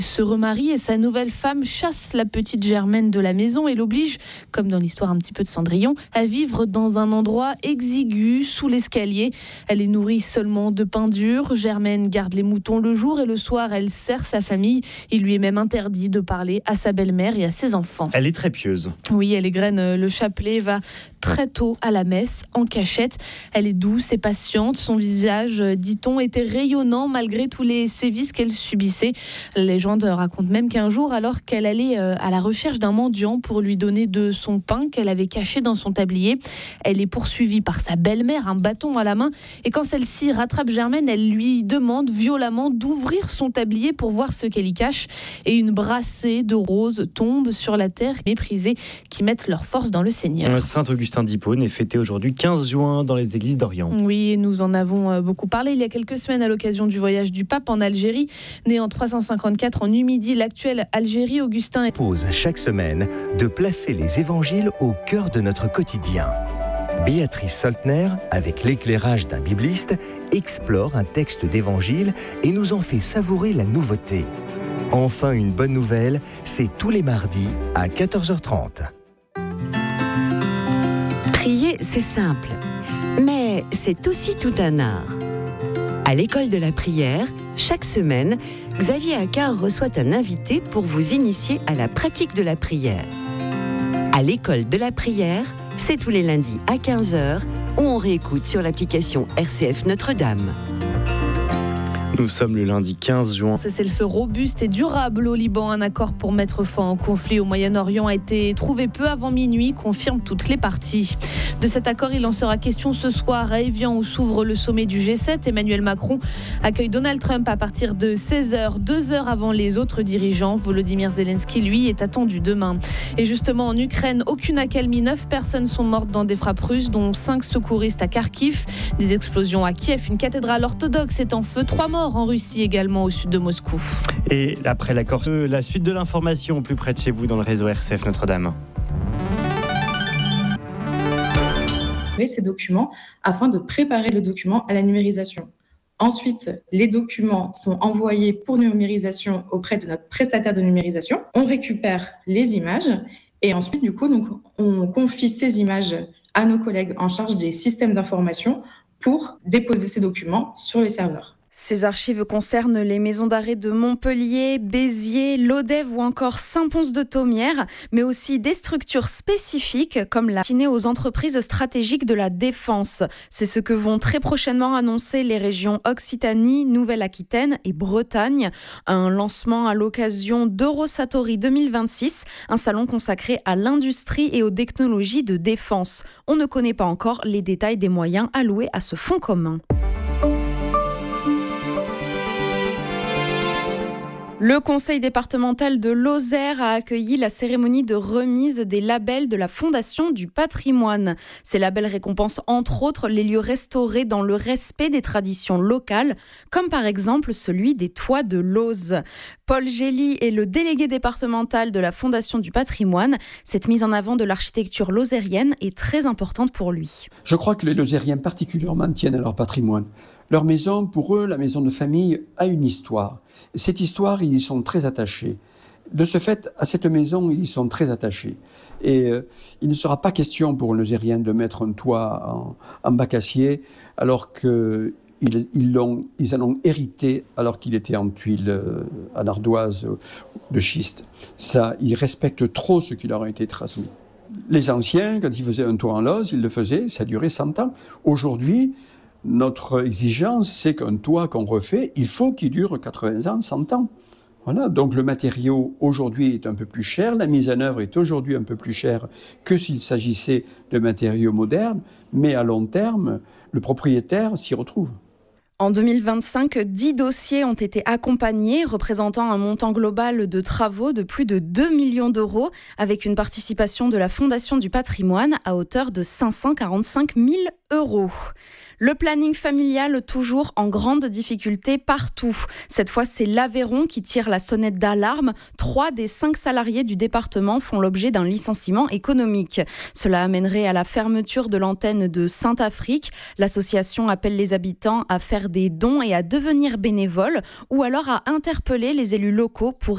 Se remarie et sa nouvelle femme chasse la petite Germaine de la maison et l'oblige, comme dans l'histoire un petit peu de Cendrillon, à vivre dans un endroit exigu, sous l'escalier. Elle est nourrie seulement de pain dur. Germaine garde les moutons le jour et le soir, elle sert sa famille. Il lui est même interdit de parler à sa belle-mère et à ses enfants. Elle est très pieuse. Oui, elle égrène le chapelet, va très tôt à la messe, en cachette. Elle est douce et patiente. Son visage, dit-on, était rayonnant malgré tous les sévices qu'elle subissait. La légende raconte même qu'un jour, alors qu'elle allait à la recherche d'un mendiant pour lui donner de son pain qu'elle avait caché dans son tablier, elle est poursuivie par sa belle-mère, un bâton à la main. Et quand celle-ci rattrape Germaine, elle lui demande violemment d'ouvrir son tablier pour voir ce qu'elle y cache. Et une brassée de roses tombe sur la terre, méprisée, qui mettent leur force dans le Seigneur. Saint-Augustin d'Hippone est fêté aujourd'hui 15 juin dans les églises d'Orient. Oui, nous en avons beaucoup parlé il y a quelques semaines à l'occasion du voyage du pape en Algérie. Né en 354 en Numidie, l'actuelle Algérie, Augustin propose chaque semaine de placer les évangiles au cœur de notre quotidien. Béatrice Soltner, avec l'éclairage d'un bibliste, explore un texte d'évangile et nous en fait savourer la nouveauté. Enfin, une bonne nouvelle, c'est tous les mardis à 14h30. Prier, c'est simple, mais c'est aussi tout un art. À l'école de la prière, chaque semaine, Xavier Accard reçoit un invité pour vous initier à la pratique de la prière. À l'école de la prière, c'est tous les lundis à 15h, où on réécoute sur l'application RCF Notre-Dame. Nous sommes le lundi 15 juin. Ce cessez-le-feu robuste et durable au Liban. Un accord pour mettre fin au conflit au Moyen-Orient a été trouvé peu avant minuit, confirment toutes les parties. De cet accord, il en sera question ce soir à Évian où s'ouvre le sommet du G7. Emmanuel Macron accueille Donald Trump à partir de 16h, 2 heures avant les autres dirigeants. Volodymyr Zelensky, lui, est attendu demain. Et justement, en Ukraine, aucune accalmie. 9 personnes sont mortes dans des frappes russes, dont 5 secouristes à Kharkiv. Des explosions à Kiev. Une cathédrale orthodoxe est en feu. 3 morts en Russie également, au sud de Moscou. Et après l'accord, la suite de l'information plus près de chez vous dans le réseau RCF Notre-Dame. Ces documents afin de préparer le document à la numérisation. Ensuite, les documents sont envoyés pour numérisation auprès de notre prestataire de numérisation. On récupère les images et ensuite, du coup, donc, on confie ces images à nos collègues en charge des systèmes d'information pour déposer ces documents sur les serveurs. Ces archives concernent les maisons d'arrêt de Montpellier, Béziers, Lodève ou encore Saint-Pons-de-Thomières, mais aussi des structures spécifiques comme la destinée aux entreprises stratégiques de la défense. C'est ce que vont très prochainement annoncer les régions Occitanie, Nouvelle-Aquitaine et Bretagne. Un lancement à l'occasion d'Eurosatory 2026, un salon consacré à l'industrie et aux technologies de défense. On ne connaît pas encore les détails des moyens alloués à ce fonds commun. Le conseil départemental de Lozère a accueilli la cérémonie de remise des labels de la Fondation du patrimoine. Ces labels récompensent entre autres les lieux restaurés dans le respect des traditions locales, comme par exemple celui des toits de Lozes. Paul Gély est le délégué départemental de la Fondation du patrimoine. Cette mise en avant de l'architecture lozérienne est très importante pour lui. Je crois que les Lozériens particulièrement tiennent à leur patrimoine. Leur maison, pour eux, la maison de famille, a une histoire. Cette histoire, ils y sont très attachés. De ce fait, à cette maison, ils y sont très attachés. Et il ne sera pas question pour un Lozérien de mettre un toit en bac acier, alors qu'ils en ont hérité alors qu'il était en tuile, en ardoise de schiste. Ça, ils respectent trop ce qui leur a été transmis. Les anciens, quand ils faisaient un toit en loze, ils le faisaient, ça durait 100 ans. Aujourd'hui, notre exigence, c'est qu'un toit qu'on refait, il faut qu'il dure 80 ans, 100 ans. Voilà, donc le matériau aujourd'hui est un peu plus cher, la mise en œuvre est aujourd'hui un peu plus chère que s'il s'agissait de matériaux modernes, mais à long terme, le propriétaire s'y retrouve. En 2025, 10 dossiers ont été accompagnés, représentant un montant global de travaux de plus de 2 millions d'euros, avec une participation de la Fondation du patrimoine à hauteur de 545 000 euros. Le planning familial toujours en grande difficulté partout. Cette fois, c'est l'Aveyron qui tire la sonnette d'alarme. 3 des 5 salariés du département font l'objet d'un licenciement économique. Cela amènerait à la fermeture de l'antenne de Saint-Afrique. L'association appelle les habitants à faire des dons et à devenir bénévoles ou alors à interpeller les élus locaux pour